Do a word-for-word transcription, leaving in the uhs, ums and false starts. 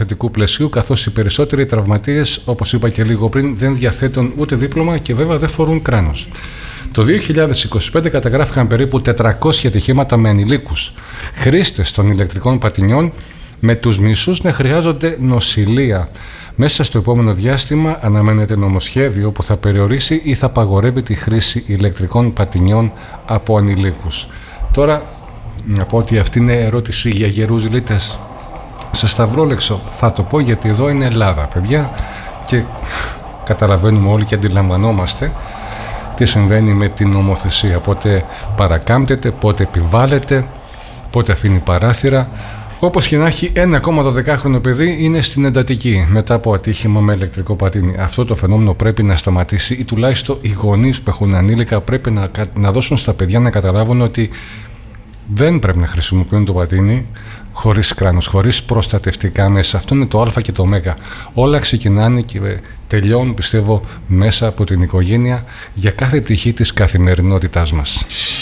νομοθετικού πλαισίου, καθώς οι περισσότεροι τραυματίες, όπως είπα και λίγο πριν, δεν διαθέτουν ούτε δίπλωμα και βέβαια δεν φορούν κράνος. Το δύο χιλιάδες είκοσι πέντε καταγράφηκαν περίπου τετρακόσια ατυχήματα με ανηλίκους χρήστες των ηλεκτρικών πατινιών, με τους μισούς να χρειάζονται νοσηλεία. Μέσα στο επόμενο διάστημα αναμένεται νομοσχέδιο που θα περιορίσει ή θα απαγορεύει τη χρήση ηλεκτρικών πατινιών από ανηλίκους. Τώρα, να πω ότι αυτή είναι ερώτηση για γερούς λίτες. Σε σταυρόλεξο θα το πω, γιατί εδώ είναι Ελλάδα, παιδιά, και καταλαβαίνουμε όλοι και αντιλαμβανόμαστε τι συμβαίνει με την νομοθεσία. Πότε παρακάμπτεται, πότε επιβάλλεται, πότε αφήνει παράθυρα. Όπως και να έχει, ένα ακόμα δωδεκάχρονο παιδί είναι στην εντατική μετά από ατύχημα με ηλεκτρικό πατίνι. Αυτό το φαινόμενο πρέπει να σταματήσει, ή τουλάχιστον οι γονείς που έχουν ανήλικα πρέπει να, να δώσουν στα παιδιά να καταλάβουν ότι δεν πρέπει να χρησιμοποιούν το πατίνι χωρίς κράνος, χωρίς προστατευτικά μέσα. Αυτό είναι το α και το ω. Όλα ξεκινάνε και τελειώνουν, πιστεύω, μέσα από την οικογένεια για κάθε πτυχή της καθημερινότητάς μας.